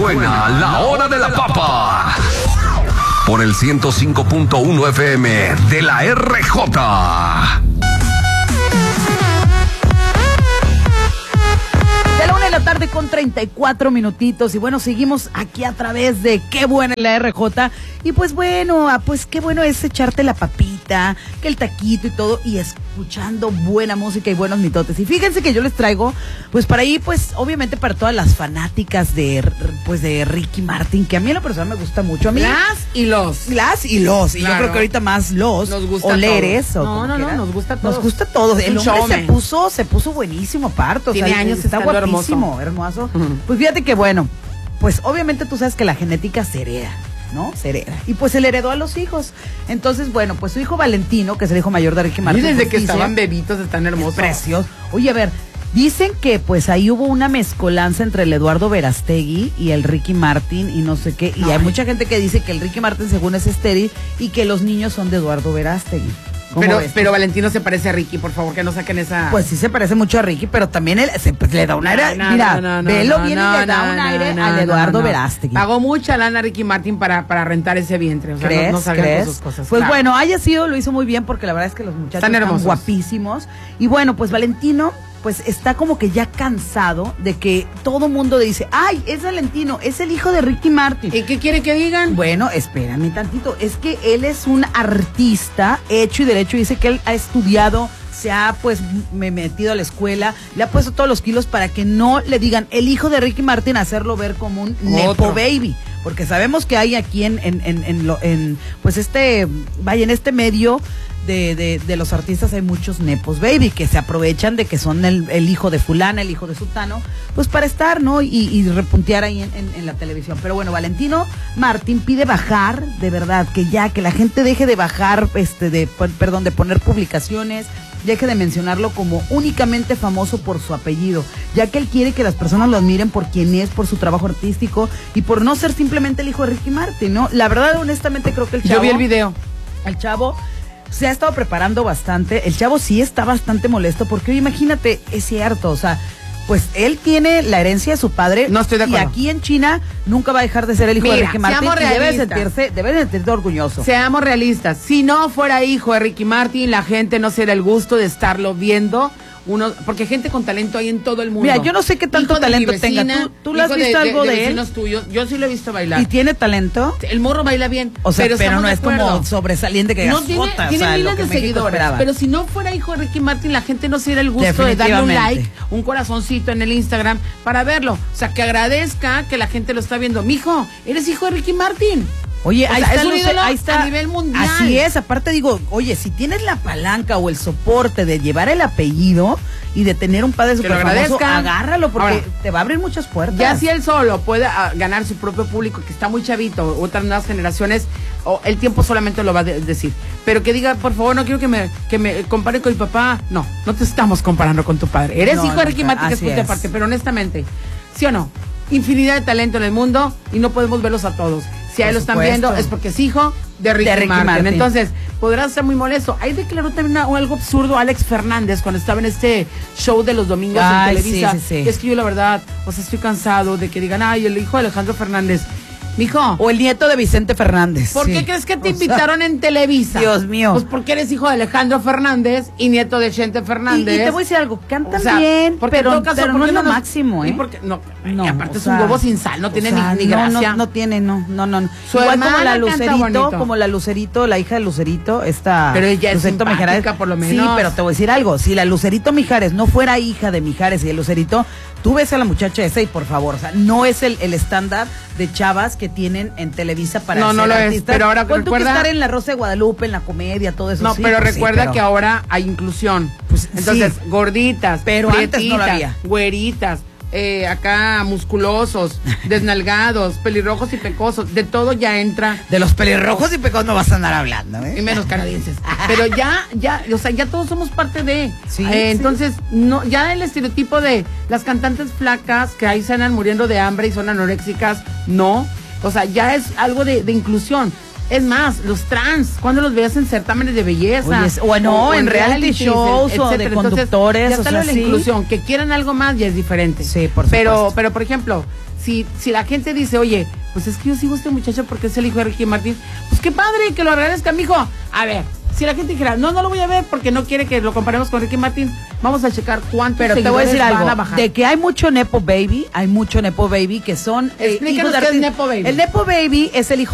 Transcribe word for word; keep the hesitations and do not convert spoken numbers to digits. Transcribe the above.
suena la hora de la papa. Por el ciento cinco punto uno F M de la R J. De la una de la tarde con treinta y cuatro minutitos. Y bueno, seguimos aquí a través de Qué Buena es la R J. Y pues bueno, ah, pues qué bueno es echarte la papita, que el taquito y todo, y escuchando buena música y buenos mitotes. Y fíjense que yo les traigo, pues para ahí, pues obviamente para todas las fanáticas de, pues de Ricky Martin, que a mí en lo personal me gusta mucho. A mí, las y los. Las y los. Y claro, yo creo que ahorita más los. Nos gusta o leres. Todo. O no, no, no, nos gusta todo. Nos gusta todo. El hombre se puso, se puso buenísimo aparte. Tiene o sea, años, está guapísimo, hermoso. hermoso. Uh-huh. Pues fíjate que bueno, pues obviamente tú sabes que la genética se hereda, ¿no? Se hereda. Y pues se le heredó a los hijos. Entonces, bueno, pues su hijo Valentino, que es el hijo mayor de Ricky Martin. Y desde pues, que dice, estaban bebitos están hermosos. Precios. Oye, a ver, dicen que pues ahí hubo una mezcolanza entre el Eduardo Verástegui y el Ricky Martin y no sé qué. Y Ay. hay mucha gente que dice que el Ricky Martin según es estéril y que los niños son de Eduardo Verástegui. Pero, pero Valentino se parece a Ricky, por favor, que no saquen esa... Pues sí se parece mucho a Ricky, pero también él se, pues, le da un aire, no, no, mira, no, no, velo no, bien no, y le da no, un aire no, al Eduardo no, no. Verástegui. Pagó mucha lana Ricky Martin para, para rentar ese vientre, o sea, ¿Crees? no, no salgan ¿Crees? con sus cosas. Pues claro. bueno, haya sido, lo hizo muy bien porque la verdad es que los muchachos están, están guapísimos. Y bueno, pues Valentino... pues está como que ya cansado de que todo mundo dice, ay, es Valentino, es el hijo de Ricky Martin. ¿Y qué quiere que digan? Bueno, espérame tantito, es que él es un artista hecho y derecho, dice que él ha estudiado, se ha pues me metido a la escuela, le ha puesto todos los kilos para que no le digan el hijo de Ricky Martin, hacerlo ver como un nepo baby, porque sabemos que hay aquí en, en, en, en, lo, en pues este, vaya, en este medio De, de, de los artistas hay muchos nepos baby que se aprovechan de que son el, el hijo de fulana, el hijo de sutano, pues para estar, ¿no? Y, y repuntear ahí en, en, en la televisión. Pero bueno, Valentino Martín pide bajar, de verdad, que ya, que la gente deje de bajar, este, de, perdón, de poner publicaciones, deje de mencionarlo como únicamente famoso por su apellido, ya que él quiere que las personas lo admiren por quien es, por su trabajo artístico y por no ser simplemente el hijo de Ricky Martin, ¿no? La verdad, honestamente, creo que el chavo... Yo vi el video. El chavo... se ha estado preparando bastante. El chavo sí está bastante molesto porque, oye, imagínate, es cierto, o sea, pues él tiene la herencia de su padre. No estoy de acuerdo. Y aquí en China nunca va a dejar de ser el hijo Mira, de Ricky Martin. Y debe sentirse, debe sentirse orgulloso. Seamos realistas. Si no fuera hijo de Ricky Martin, la gente no se da el gusto de estarlo viendo. Uno, porque gente con talento hay en todo el mundo. Mira, yo no sé qué tanto hijo talento vecina, tenga. ¿Tú, tú lo has visto de, algo de, de, de él? vecinos tuyos. Yo sí lo he visto bailar. ¿Y tiene talento? El morro baila bien. O sea, pero, pero no es como sobresaliente que no tiene, jota, tiene o sea, miles de seguidores. Pero si no fuera hijo de Ricky Martin, la gente no se diera el gusto de darle un like, un corazoncito en el Instagram para verlo. O sea, que agradezca que la gente lo está viendo. Mijo, eres hijo de Ricky Martin. Oye, o ahí, sea, está es un Luce, ídolo ahí está a nivel mundial. Así es, aparte digo, oye, si tienes la palanca o el soporte de llevar el apellido y de tener un padre súper famoso, agárralo porque Ahora, te va a abrir muchas puertas. Ya si él solo puede uh, ganar su propio público, que está muy chavito, otras nuevas generaciones, o el tiempo solamente lo va a de- decir. Pero que diga, por favor, no quiero que me, que me compare con mi papá. No, no te estamos comparando con tu padre. Eres no, hijo de Ricky Martin, que es punto aparte, pero honestamente, ¿sí o no? Infinidad de talento en el mundo y no podemos verlos a todos. Si a él lo están viendo es porque es hijo de Ricky, de Ricky Martin. Martin. Entonces, podrás ser muy molesto. Ahí declaró también una, algo absurdo Alex Fernández cuando estaba en este show de los domingos ay, en Televisa. Sí, sí, sí. Es que yo la verdad, o sea, estoy cansado de que digan, ay, el hijo de Alejandro Fernández. Mijo. O el nieto de Vicente Fernández. ¿Por sí. qué crees que te o invitaron sea, en Televisa? Dios mío. Pues porque eres hijo de Alejandro Fernández y nieto de Chente Fernández. Y, y te voy a decir algo, cantan o sea, bien, pero, tocas, pero no es lo máximo, ¿eh? Y porque, no, no, y aparte es sea, un huevo sin sal, no tiene sea, ni, ni no, gracia. No, no tiene, no, no, no. Su Igual como la Lucerito, bonito. como la Lucerito, la hija de Lucerito, esta pero ella Lucerito es Mijares, por lo menos. Sí, pero te voy a decir algo, si la Lucerito Mijares no fuera hija de Mijares y de Lucerito, tú ves a la muchacha esa y por favor, o sea, no es el, el estándar de chavas que tienen en Televisa para no, ser no lo artistas. Es, pero ahora Pon tú recuerda... que estar en La Rosa de Guadalupe, en la comedia, todo eso. No, sí, pero pues recuerda sí, pero... que ahora hay inclusión. Pues, entonces, sí. gorditas, pero antes no lo había. Güeritas, eh, acá musculosos, desnalgados, pelirrojos y pecosos, de todo ya entra. De los pelirrojos y pecosos no vas a andar hablando, ¿eh? Y menos canadienses. Pero ya, ya, o sea, ya todos somos parte de. Sí, eh, sí. Entonces, no, ya el estereotipo de las cantantes flacas que ahí se andan muriendo de hambre y son anoréxicas, no. O sea, ya es algo de, de inclusión. Es más, los trans, ¿cuándo los veías en certámenes de belleza? Oye, es- o no, O en reality shows, o de etcétera. conductores, Entonces, ya o está sea, lo de la sí. inclusión, que quieran algo más ya es diferente. Sí, por Pero, supuesto. pero por ejemplo, si, si la gente dice, oye, pues es que yo sigo a este muchacho porque es el hijo de Ricky Martin, pues qué padre que lo agradezca, mijo. A ver, si la gente dijera, no, no lo voy a ver porque no quiere que lo comparemos con Ricky Martin, vamos a checar cuántos Pero te voy a seguidores decir van algo, a bajar. de que hay mucho Nepo Baby, hay mucho Nepo Baby que son eh, Explícanos hijos de qué es arti- Nepo Baby. El Nepo Baby es el hijo